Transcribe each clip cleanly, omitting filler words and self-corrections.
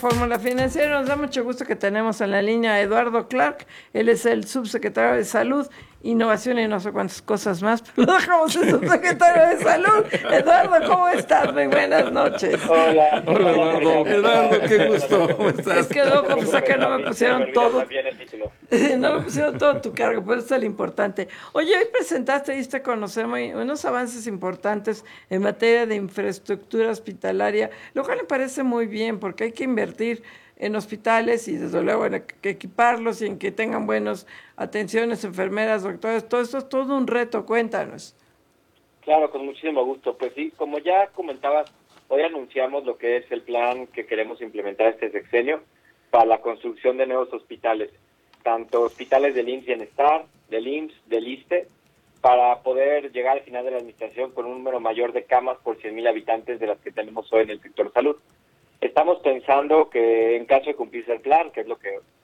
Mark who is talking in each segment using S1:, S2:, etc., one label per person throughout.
S1: Fórmula Financiera, nos da mucho gusto que tenemos en la línea a Eduardo Clark. Él es el subsecretario de Salud, Innovación y no sé cuántas cosas más, pero lo dejamos en subsecretario de Salud. Eduardo, ¿cómo estás? Muy buenas noches.
S2: Hola.
S3: Hola, Eduardo. Eduardo, qué gusto. ¿Cómo estás?
S1: Es que luego pensé que no me pusieron todo. No me pusieron todo tu cargo, pero eso es lo importante. Oye, hoy presentaste, diste a conocer unos avances importantes en materia de infraestructura hospitalaria, lo cual me parece muy bien, porque hay que invertir en hospitales y desde luego en equiparlos y en que tengan buenas atenciones, enfermeras, doctores, todo esto es todo un reto, cuéntanos.
S2: Claro, con muchísimo gusto. Pues sí, como ya comentabas, hoy anunciamos lo que es el plan que queremos implementar este sexenio para la construcción de nuevos hospitales, tanto hospitales del IMSS Bienestar, del IMSS, del ISSSTE, para poder llegar al final de la administración con un número mayor de camas por 100,000 habitantes de las que tenemos hoy en el sector salud. Estamos pensando que en caso de cumplirse el plan, que es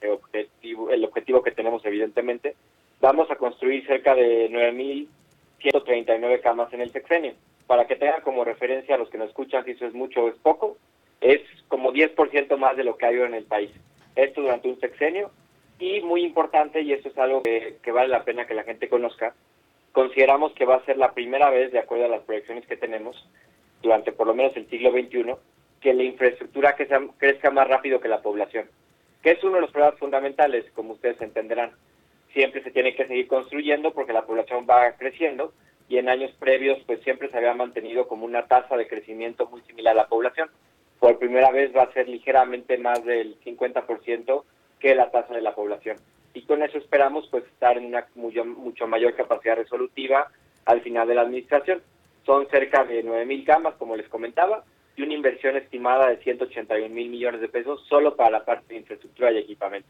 S2: el objetivo que tenemos evidentemente, vamos a construir cerca de 9,139 camas en el sexenio. Para que tengan como referencia a los que nos escuchan si eso es mucho o es poco, es como 10% más de lo que hay en el país. Esto durante un sexenio, y muy importante, y esto es algo que vale la pena que la gente conozca, consideramos que va a ser la primera vez, de acuerdo a las proyecciones que tenemos, durante por lo menos el siglo XXI, que la infraestructura crezca más rápido que la población, que es uno de los problemas fundamentales, como ustedes entenderán. Siempre se tiene que seguir construyendo porque la población va creciendo, y en años previos pues siempre se había mantenido como una tasa de crecimiento muy similar a la población. Por primera vez va a ser ligeramente más del 50% que la tasa de la población. Y con eso esperamos pues estar en una mucho mayor capacidad resolutiva al final de la administración. Son cerca de 9,000 camas, como les comentaba, y una inversión estimada de 181,000 millones de pesos solo para la parte de infraestructura y equipamiento.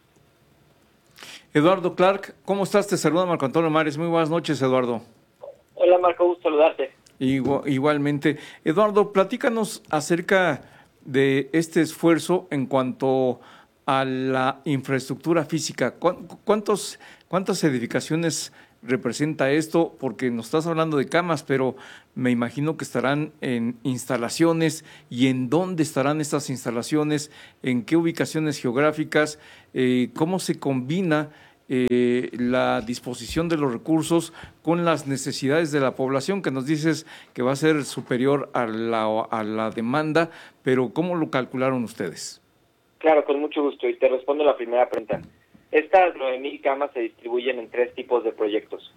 S3: Eduardo Clark, ¿cómo estás? Te saluda Marco Antonio Mares. Muy buenas noches, Eduardo.
S2: Hola, Marco, gusto saludarte.
S3: Igualmente. Eduardo, platícanos acerca de este esfuerzo en cuanto a la infraestructura física. ¿Cuántas edificaciones representa esto? Porque nos estás hablando de camas, pero me imagino que estarán en instalaciones. ¿Y en dónde estarán estas instalaciones? ¿En qué ubicaciones geográficas? ¿Cómo se combina la disposición de los recursos con las necesidades de la población, que nos dices que va a ser superior a la demanda, pero ¿cómo lo calcularon ustedes?
S2: Claro, con mucho gusto, y te respondo la primera pregunta. Estas 9,000 camas se distribuyen en 3 tipos de proyectos.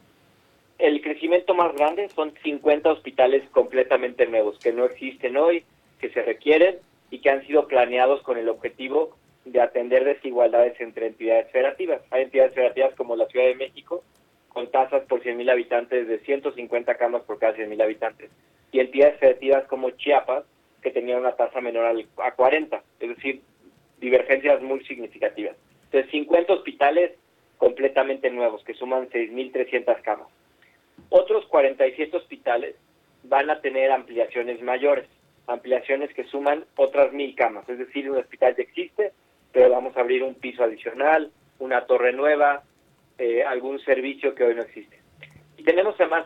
S2: El crecimiento más grande son 50 hospitales completamente nuevos, que no existen hoy, que se requieren y que han sido planeados con el objetivo de atender desigualdades entre entidades federativas. Hay entidades federativas como la Ciudad de México, con tasas por 100,000 habitantes de 150 camas por cada 100,000 habitantes, y entidades federativas como Chiapas, que tenían una tasa menor a 40, es decir, divergencias muy significativas. Entonces, 50 hospitales completamente nuevos, que suman 6,300 camas. Otros 47 hospitales van a tener ampliaciones mayores, ampliaciones que suman otras 1,000 camas, es decir, un hospital ya existe, pero vamos a abrir un piso adicional, una torre nueva, algún servicio que hoy no existe. Y tenemos además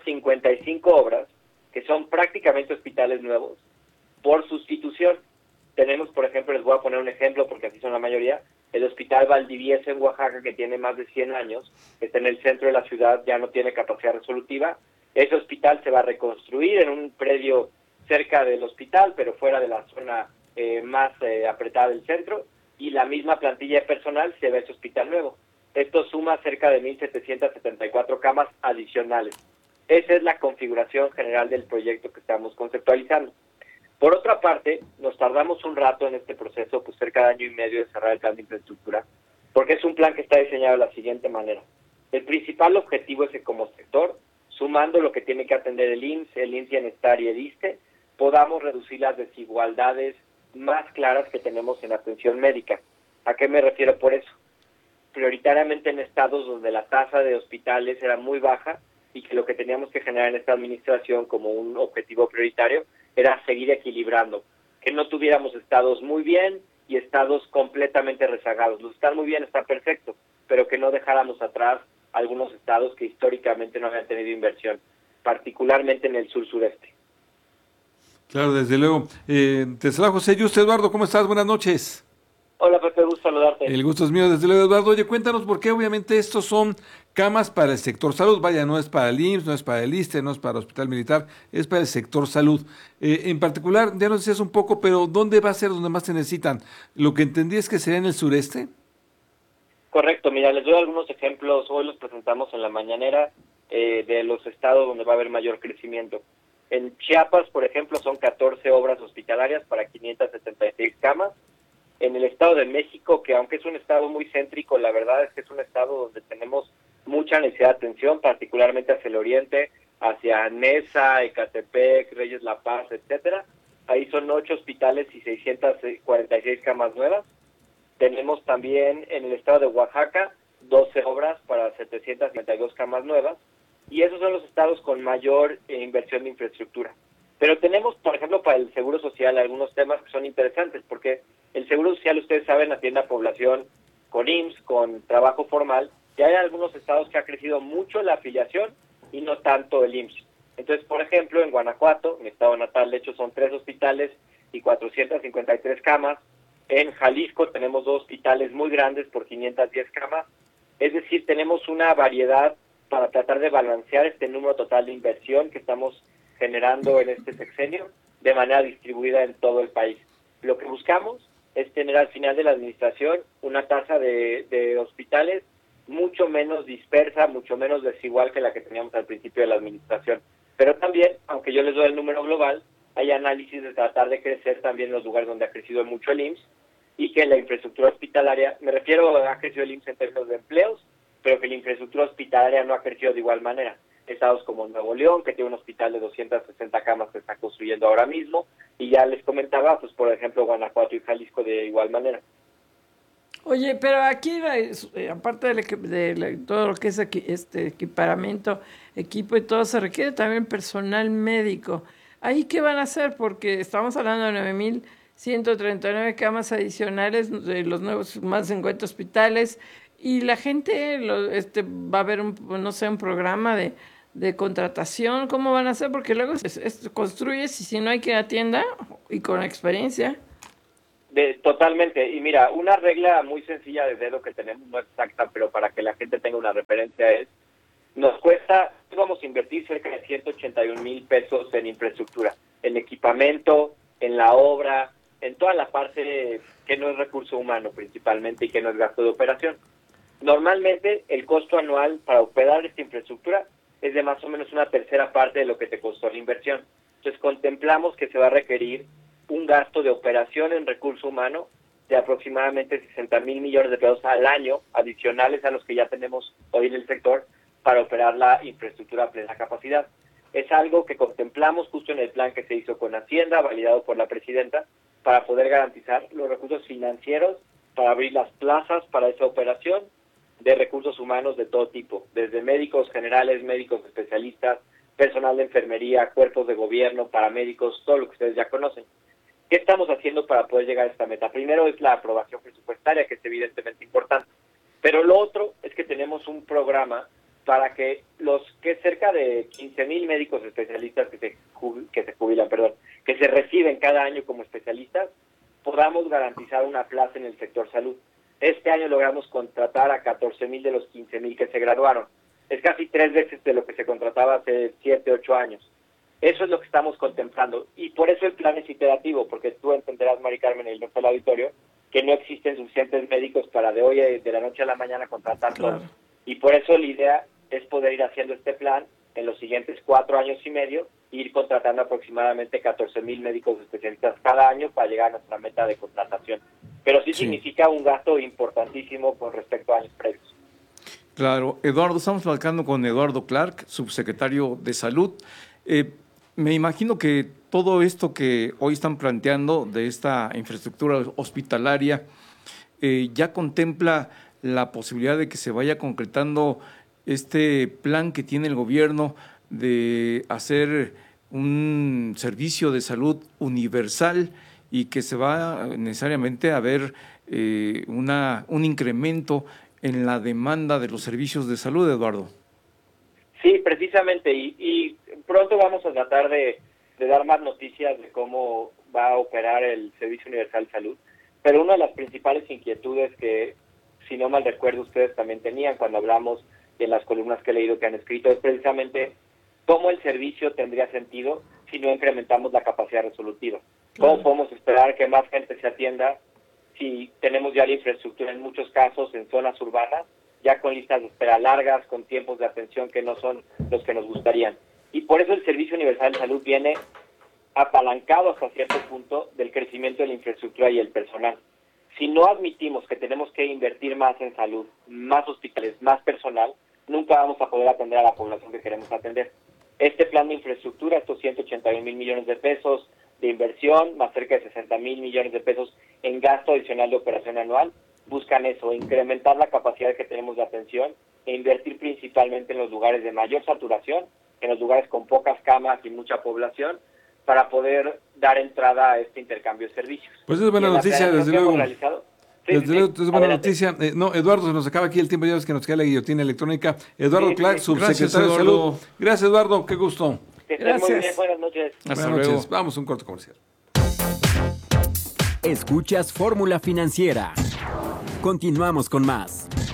S2: 55 obras que son prácticamente hospitales nuevos por sustitución. Tenemos, por ejemplo, les voy a poner un ejemplo porque así son la mayoría, el Hospital Valdivieso en Oaxaca, que tiene más de 100 años, que está en el centro de la ciudad, ya no tiene capacidad resolutiva. Ese hospital se va a reconstruir en un predio cerca del hospital, pero fuera de la zona más apretada del centro, y la misma plantilla de personal se va a ese hospital nuevo. Esto suma cerca de 1,774 camas adicionales. Esa es la configuración general del proyecto que estamos conceptualizando. Por otra parte, nos tardamos un rato en este proceso, pues cerca de año y medio de cerrar el plan de infraestructura, porque es un plan que está diseñado de la siguiente manera. El principal objetivo es que como sector, sumando lo que tiene que atender el IMSS, el IMSS Bienestar y el ISSSTE, podamos reducir las desigualdades más claras que tenemos en atención médica. ¿A qué me refiero por eso? Prioritariamente en estados donde la tasa de hospitales era muy baja y que lo que teníamos que generar en esta administración como un objetivo prioritario era seguir equilibrando, que no tuviéramos estados muy bien y estados completamente rezagados. Los están muy bien, está perfecto, pero que no dejáramos atrás algunos estados que históricamente no habían tenido inversión, particularmente en el sur-sureste.
S4: Claro, desde luego. Te saluda José Yuste. Eduardo, ¿cómo estás? Buenas noches.
S2: Hola Pepe, gusto saludarte.
S4: El gusto es mío, desde luego, Eduardo. Oye, cuéntanos por qué obviamente estos son camas para el sector salud. Vaya, no es para el IMSS, no es para el ISSSTE, no es para el Hospital Militar, es para el sector salud. En particular, ya nos decías un poco, pero ¿dónde va a ser donde más se necesitan? Lo que entendí es que sería en el sureste.
S2: Correcto, mira, les doy algunos ejemplos, hoy los presentamos en la mañanera de los estados donde va a haber mayor crecimiento. En Chiapas, por ejemplo, son 14 obras hospitalarias para 576 camas. En el Estado de México, que aunque es un estado muy céntrico, la verdad es que es un estado donde tenemos mucha necesidad de atención, particularmente hacia el oriente, hacia Nesa, Ecatepec, Reyes La Paz, etcétera. Ahí son 8 hospitales y 646 camas nuevas. Tenemos también en el estado de Oaxaca 12 obras para 752 camas nuevas, y esos son los estados con mayor inversión de infraestructura. Pero tenemos, por ejemplo, para el Seguro Social algunos temas que son interesantes, porque el Seguro Social, ustedes saben, atiende a población con IMSS, con trabajo formal, y hay algunos estados que ha crecido mucho la afiliación y no tanto el IMSS. Entonces, por ejemplo, en Guanajuato, mi estado natal, de hecho son 3 hospitales y 453 camas. En Jalisco tenemos 2 hospitales muy grandes por 510 camas. Es decir, tenemos una variedad para tratar de balancear este número total de inversión que estamos generando en este sexenio de manera distribuida en todo el país. Lo que buscamos es tener al final de la administración una tasa de hospitales mucho menos dispersa, mucho menos desigual que la que teníamos al principio de la administración. Pero también, aunque yo les doy el número global, hay análisis de tratar de crecer también en los lugares donde ha crecido mucho el IMSS, y que la infraestructura hospitalaria, me refiero a crecido el IMSS en términos de empleos, pero que la infraestructura hospitalaria no ha crecido de igual manera. Estados como Nuevo León, que tiene un hospital de 260 camas que está construyendo ahora mismo, y ya les comentaba, pues por ejemplo, Guanajuato y Jalisco de igual manera.
S1: Oye, pero aquí, aparte todo lo que es equipamiento, equipo y todo, se requiere también personal médico. ¿Ahí qué van a hacer? Porque estamos hablando de 9.139 camas adicionales de los nuevos más de 50 hospitales, y la gente va a haber no sé, un programa de contratación. ¿Cómo van a hacer? Porque luego construyes y si no hay quien atienda y con experiencia.
S2: Totalmente. Y mira, una regla muy sencilla de dedo que tenemos, no exacta, pero para que la gente tenga una referencia es, nos cuesta, vamos a invertir cerca de 181,000 pesos en infraestructura, en equipamiento, en la obra, en toda la parte que no es recurso humano principalmente y que no es gasto de operación. Normalmente el costo anual para operar esta infraestructura es de más o menos una tercera parte de lo que te costó la inversión. Entonces contemplamos que se va a requerir un gasto de operación en recurso humano de aproximadamente 60,000 millones de pesos al año, adicionales a los que ya tenemos hoy en el sector, para operar la infraestructura a plena capacidad. Es algo que contemplamos justo en el plan que se hizo con Hacienda, validado por la presidenta, para poder garantizar los recursos financieros para abrir las plazas para esa operación de recursos humanos de todo tipo, desde médicos generales, médicos especialistas, personal de enfermería, cuerpos de gobierno, paramédicos, todo lo que ustedes ya conocen. ¿Qué estamos haciendo para poder llegar a esta meta? Primero es la aprobación presupuestaria, que es evidentemente importante, pero lo otro es que tenemos un programa para que cerca de 15,000 médicos especialistas que se reciben cada año como especialistas, podamos garantizar una plaza en el sector salud. Este año logramos contratar a 14,000 de los 15,000 que se graduaron. Es casi 3 veces de lo que se contrataba hace 7, 8 años. Eso es lo que estamos contemplando, y por eso el plan es iterativo, porque tú entenderás, Mari Carmen, y el resto del auditorio, que no existen suficientes médicos para de hoy, de la noche a la mañana, contratar todos. Y por eso la idea es poder ir haciendo este plan en los siguientes 4 años y medio, e ir contratando aproximadamente 14,000 médicos especialistas cada año para llegar a nuestra meta de contratación. Pero sí significa un gasto importantísimo con respecto a años previos.
S3: Claro, Eduardo, estamos platicando con Eduardo Clark, subsecretario de Salud. Me imagino que todo esto que hoy están planteando de esta infraestructura hospitalaria ya contempla la posibilidad de que se vaya concretando este plan que tiene el gobierno de hacer un servicio de salud universal y que se va necesariamente a ver un incremento en la demanda de los servicios de salud, Eduardo.
S2: Sí, precisamente, y pronto vamos a tratar de dar más noticias de cómo va a operar el Servicio Universal de Salud, Pero una de las principales inquietudes que, si no mal recuerdo, ustedes también tenían cuando hablamos en las columnas que he leído que han escrito, es precisamente cómo el servicio tendría sentido si no incrementamos la capacidad resolutiva. ¿Cómo podemos esperar que más gente se atienda si tenemos ya la infraestructura en muchos casos en zonas urbanas, ya con listas de espera largas, con tiempos de atención que no son los que nos gustarían? Y por eso el Servicio Universal de Salud viene apalancado hasta cierto punto del crecimiento de la infraestructura y el personal. Si no admitimos que tenemos que invertir más en salud, más hospitales, más personal, nunca vamos a poder atender a la población que queremos atender. Este plan de infraestructura, estos 181,000 millones de pesos de inversión, más cerca de 60,000 millones de pesos en gasto adicional de operación anual, buscan eso, incrementar la capacidad que tenemos de atención e invertir principalmente en los lugares de mayor saturación, en los lugares con pocas camas y mucha población, para poder dar entrada a este intercambio de servicios.
S4: Pues es buena noticia, desde luego. Desde luego, es buena
S2: Adelante.
S4: noticia. Eduardo, se nos acaba aquí el tiempo, ya ves que nos queda la guillotina electrónica. Eduardo
S2: Sí,
S4: Clark,
S2: sí.
S4: subsecretario de Salud. Gracias, Eduardo, qué gusto.
S2: Que estén muy
S1: Gracias.
S2: bien, buenas noches.
S3: Hasta
S4: Buenas
S3: luego.
S4: noches. Vamos a un corte comercial.
S5: Escuchas Fórmula Financiera. Continuamos con más.